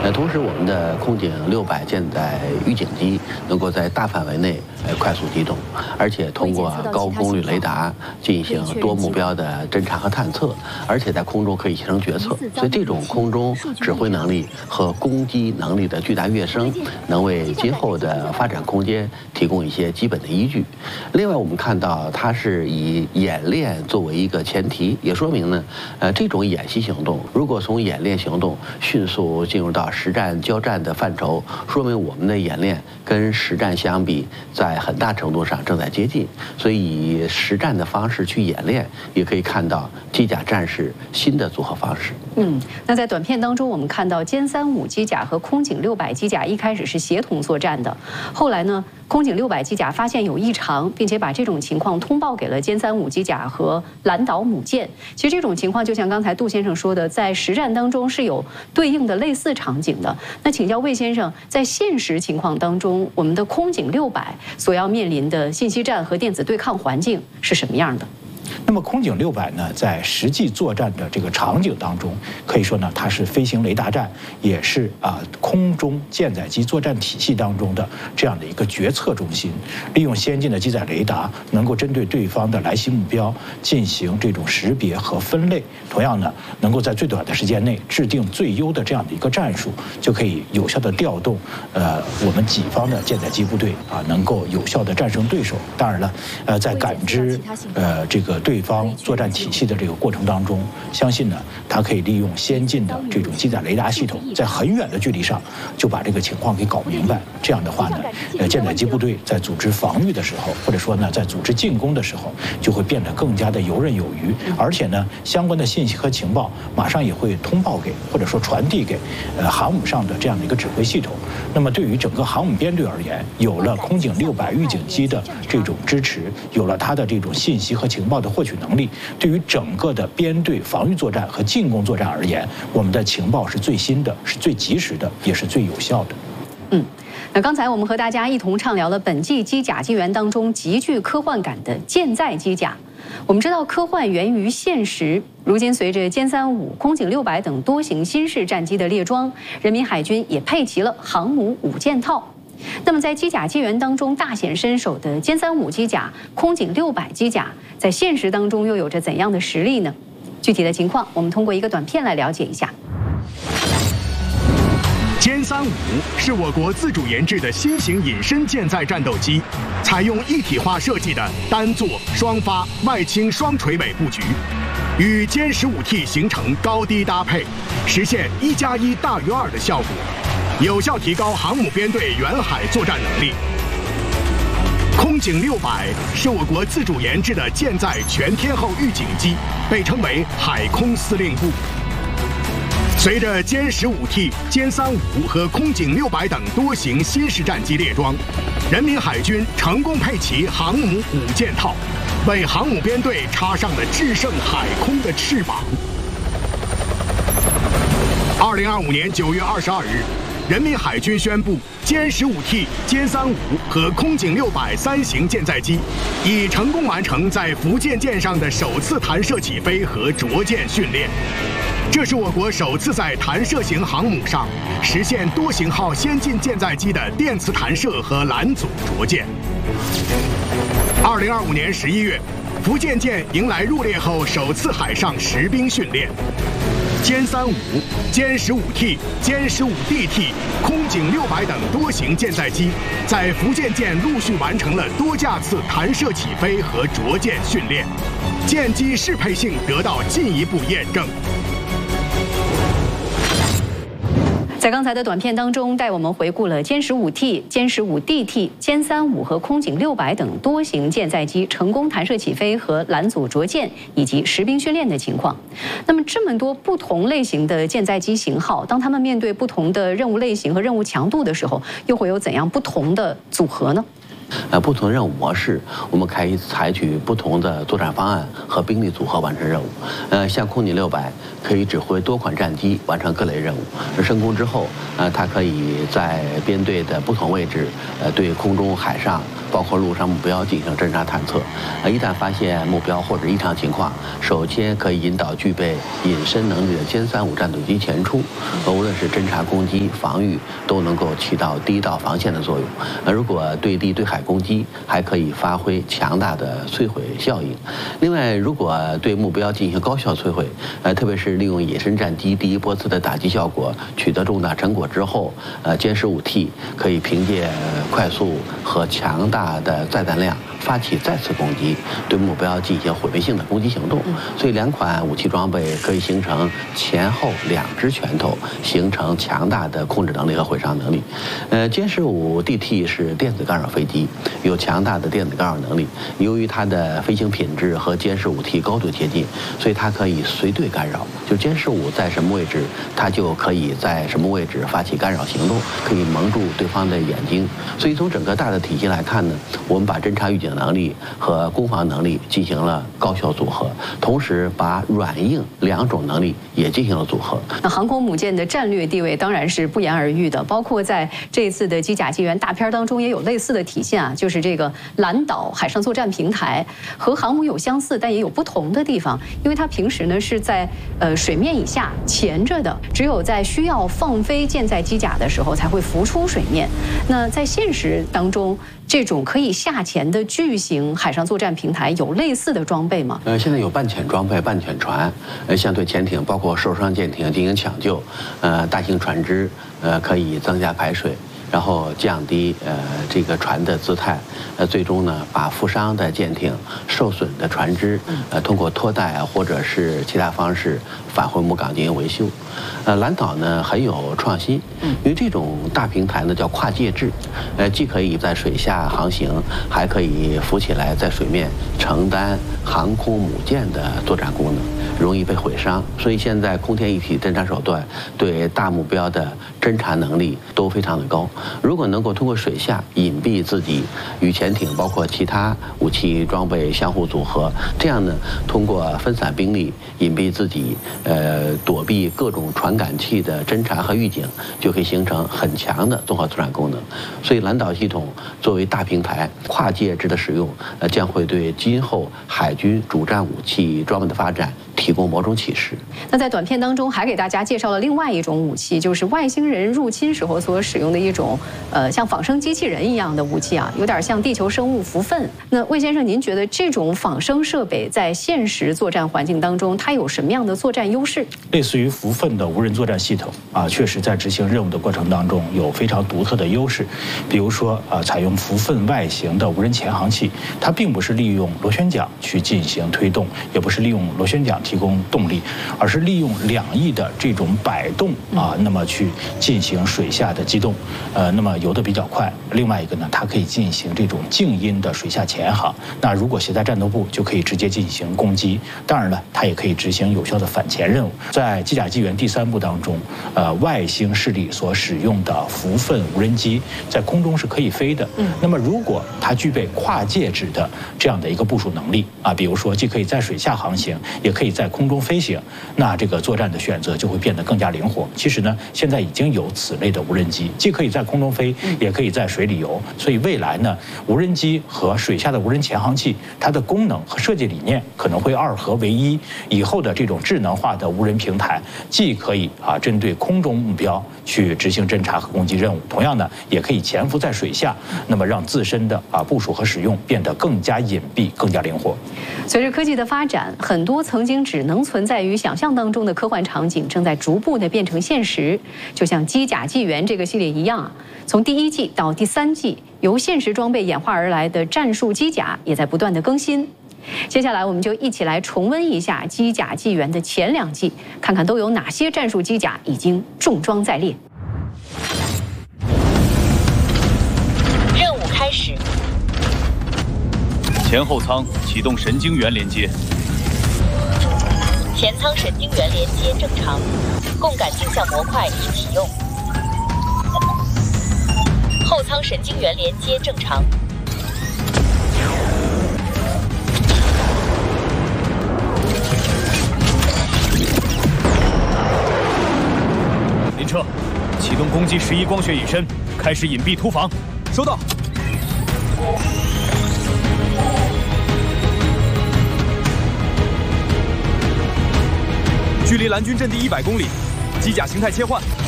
同时我们的空警600舰载预警机能够在大范围内快速机动，而且通过高功率雷达进行多目标的侦察和探测，而且在空中可以形成决策。所以这种空中指挥能力和攻击能力的巨大跃升，能为今后的发展空间提供一些基本的依据。另外，我们看到它是以演练作为一个前提，也说明呢，这种演习行动如果从演练行动迅速进入到实战交战的范畴，说明我们的演练跟实战相比，在很大程度上正在接近。所以以实战的方式去演练，也可以看到机甲战士新的组合方式。 那在短片当中，我们看到歼35机甲和空警600机甲一开始是协同作战的，后来呢，空警600机甲发现有异常，并且把这种情况通报给了歼35机甲和蓝岛母舰。其实这种情况就像刚才杜先生说的，在实战当中是有对应的类似场景的。那请教魏先生，在现实情况当中，我们的空警600所要面临的信息战和电子对抗环境是什么样的？ 那么空警600呢，在实际作战的这个场景当中，可以说呢，它是飞行雷达战，也是空中舰载机作战体系当中的这样的一个决策中心。利用先进的机载雷达，能够针对对方的来袭目标进行这种识别和分类。同样呢，能够在最短的时间内制定最优的这样的一个战术，就可以有效的调动我们己方的舰载机部队能够有效的战胜对手。当然了，在感知这个对方作战体系的这个过程当中，相信呢，它可以利用先进的这种机载雷达系统，在很远的距离上就把这个情况给搞明白。这样的话呢，舰载机部队在组织防御的时候，或者说呢，在组织进攻的时候，就会变得更加的游刃有余。而且呢，相关的信息和情报马上也会通报给或者说传递给航母上的这样的一个指挥系统。那么对于整个航母编队而言，有了空警600预警机的这种支持，有了它的这种信息和情报的获取能力，对于整个的编队防御作战和进攻作战而言，我们的情报是最新的，是最及时的，也是最有效的。 那刚才我们和大家一同畅聊了本季机甲机缘当中极具科幻感的舰载机甲。我们知道科幻源于现实，如今随着歼35、空警600等多型新式战机的列装，人民海军也配齐了航母5件套。那么在机甲机缘当中大显身手的歼35机甲、空警600机甲，在现实当中又有着怎样的实力呢？具体的情况，我们通过一个短片来了解一下。 歼35是我国自主研制的新型隐身舰载战斗机，采用一体化设计的单座双发外倾双垂尾布局，与歼15T 形成高低搭配，实现1+1大于2的效果，有效提高航母编队远海作战能力。空警600是我国自主研制的舰载全天候预警机，被称为海空司令部。随着歼15T、歼35和空警600等多型新式战机列装，人民海军成功配齐航母5件套，为航母编队插上了制胜海空的翅膀。2025年9月22日，人民海军宣布，歼15T、歼35和空警6003型舰载机已成功完成在福建舰上的首次弹射起飞和着舰训练。这是我国首次在弹射型航母上实现多型号先进舰载机的电磁弹射和拦阻着舰。2025年11月，福建舰迎来入列后首次海上实兵训练。歼35、歼15T、歼15DT、空警600等多型舰载机在福建舰陆续完成了多架次弹射起飞和着舰训练，舰机适配性得到进一步验证。 在刚才的短片当中，带我们回顾了歼15T、歼15DT、歼35和空警600等多型舰载机成功弹射起飞和拦阻着舰以及实兵训练的情况。那么这么多不同类型的舰载机型号，当他们面对不同的任务类型和任务强度的时候，又会有怎样不同的组合呢？ 不同的任务模式，我们可以采取不同的作战方案和兵力组合完成任务。像空警600可以指挥多款战机完成各类任务。升空之后，它可以在编队的不同位置，对空中、海上，包括陆上目标进行侦察探测。一旦发现目标或者异常情况，首先可以引导具备隐身能力的歼35战斗机前出，无论是侦察、攻击、防御，都能够起到第一道防线的作用。如果对地对海攻击，还可以发挥强大的摧毁效应。另外，如果对目标进行高效摧毁，特别是利用隐身战机第一波次的打击效果取得重大成果之后，歼15T可以凭借快速和强大的载弹量发起再次攻击，对目标进行毁灭性的攻击行动。所以2款武器装备可以形成前后2只拳头，形成强大的控制能力和毁伤能力。歼15DT 是电子干扰飞机，有强大的电子干扰能力。由于它的飞行品质和歼15T高度接近，所以它可以随队干扰。就歼15在什么位置，它就可以在什么位置发起干扰行动，可以蒙住对方的眼睛。所以从整个大的体系来看呢，我们把侦察预警能力和攻防能力进行了高效组合，同时把软硬2种能力也进行了组合。 那航空母舰的战略地位当然是不言而喻的，包括在这次的机甲机源大片当中也有类似的体现啊，就是这个蓝岛海上作战平台和航母有相似，但也有不同的地方，因为它平时呢是在水面以下潜着的，只有在需要放飞舰载机甲的时候才会浮出水面。那在现实当中，这种可以下潜的巨型海上作战平台有类似的装备吗？ 现在有半潜装备、半潜船，相对潜艇包括受伤舰艇进行抢救，大型船只可以增加排水，然后降低这个船的姿态，最终呢把负伤的舰艇、受损的船只，通过拖带或者是其他方式返回母港进行维修。蓝岛呢很有创新，因为这种大平台呢叫跨界制，既可以在水下航行，还可以浮起来在水面承担航空母舰的作战功能，容易被毁伤。所以现在空天一体侦察手段对大目标的侦察能力都非常的高。如果能够通过水下隐蔽自己，与潜艇包括其他武器装备相互组合，这样呢通过分散兵力隐蔽自己，躲避各种传感器的侦察和预警，就可以形成很强的综合作战功能。所以蓝岛系统作为大平台跨界制的使用，将会对今后海军主战武器装备的发展提供某种启示。 那在短片当中还给大家介绍了另外一种武器，就是外星人入侵时候所使用的一种像仿生机器人一样的武器啊，有点像地球生物福分。那魏先生，您觉得这种仿生设备在现实作战环境当中，它有什么样的作战优势？ 类似于福分的无人作战系统啊，确实在执行任务的过程当中有非常独特的优势。比如说采用福分外形的无人潜航器，它并不是利用螺旋桨去进行推动，也不是利用螺旋桨提供动力，而是利用两翼的这种摆动啊，那么去进行水下的机动，那么游得比较快。另外一个呢，它可以进行这种静音的水下潜航。那如果携带战斗部，就可以直接进行攻击。当然了，它也可以执行有效的反潜任务。在机甲机源第3部当中，外星势力所使用的福分无人机在空中是可以飞的。那么如果它具备跨界制的这样的一个部署能力啊，比如说既可以在水下航行，也可以在空中飞行，那这个作战的选择就会变得更加灵活。其实呢，现在已经有此类的无人机，既可以在空中飞，也可以在水里游。所以未来呢，无人机和水下的无人潜航器，它的功能和设计理念可能会2合为1。以后的这种智能化的无人平台，既可以针对空中目标去执行侦察和攻击任务，同样呢，也可以潜伏在水下，那么让自身的部署和使用变得更加隐蔽、更加灵活。 随着科技的发展，很多曾经只能存在于想象当中的科幻场景，正在逐步的变成现实。就像机甲纪元这个系列一样，从第1季到第3季，由现实装备演化而来的战术机甲也在不断的更新。接下来我们就一起来重温一下机甲纪元的前2季，看看都有哪些战术机甲已经重装在列。 任务开始。 前后舱启动神经元连接。 前舱神经元连接正常，共感镜像模块已启用。后舱神经元连接正常。 撤，启动攻击11光学隐身，开始隐蔽突防。 收到。距离蓝军阵地100公里，机甲形态切换。